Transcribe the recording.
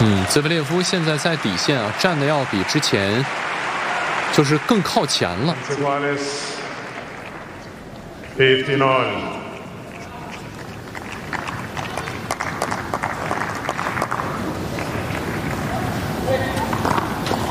兹维列夫现在在底线啊，站的要比之前就是更靠前了。 15 all.